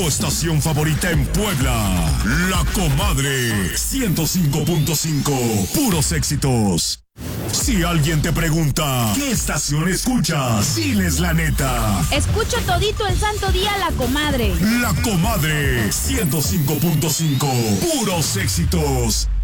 Tu estación favorita en Puebla. La Comadre 105.5. Puros éxitos. Si alguien te pregunta, ¿qué estación escuchas? Diles la neta. Escucho todito el santo día La Comadre. La Comadre 105.5. Puros éxitos.